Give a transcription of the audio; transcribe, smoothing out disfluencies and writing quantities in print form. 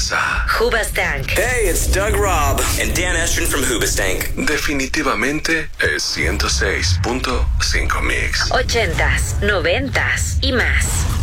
escuchas a Hoobastank. Hey, it's Doug Robb and Dan Estrin from Hoobastank. definitivamente el 106.5 Mix. 80s, 90s y más.